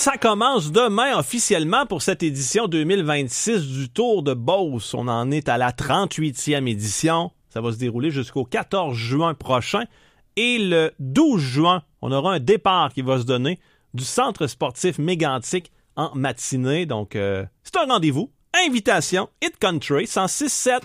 Ça commence demain officiellement pour cette édition 2026 du Tour de Beauce. On en est à la 38e édition. Ça va se dérouler jusqu'au 14 juin prochain. Et le 12 juin, on aura un départ qui va se donner du centre sportif Mégantic en matinée. Donc, c'est un rendez-vous. Invitation, Hit Country, 106.7.